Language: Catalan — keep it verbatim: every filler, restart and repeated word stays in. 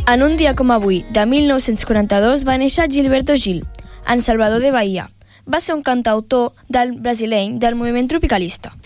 En un dia com avui, de mil nou-cents quaranta-dos, va néixer Gilberto Gil, en Salvador de Bahia. Va ser un cantautor del brasileny del moviment tropicalista.